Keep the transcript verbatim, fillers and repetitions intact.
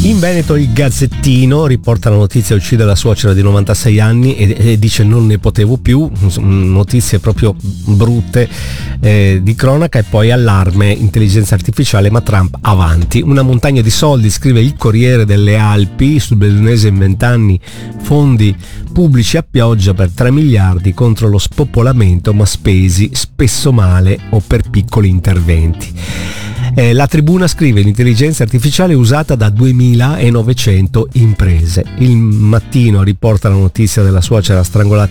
In Veneto il Gazzettino riporta la notizia: uccide la suocera di novantasei anni e, e dice non ne potevo più, notizie proprio brutte eh, di cronaca. E poi allarme, intelligenza artificiale ma Trump avanti. Una montagna di soldi, scrive il Corriere delle Alpi, sul bellunese in vent'anni, fondi pubblici a pioggia per tre miliardi contro lo spopolamento ma spesi spesso male o per piccoli interventi. Eh, la Tribuna scrive: l'intelligenza artificiale usata da duemilanovecento imprese. Il Mattino riporta la notizia della suocera strangolata